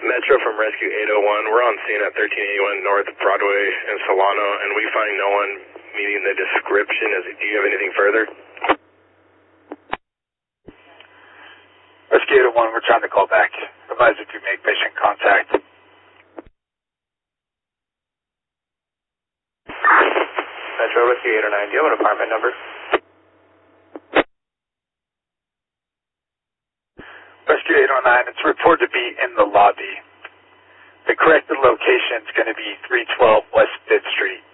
Metro from Rescue 801. We're on scene at 1381 North Broadway in Solano, and we find no one meeting the description. Do you have anything further? Rescue 801, we're trying to call back. Advise if you make patient contact. Metro Rescue 809, do you have an apartment number? Rescue 809, it's reported to be in the lobby. The corrected location is going to be 312 West 5th Street.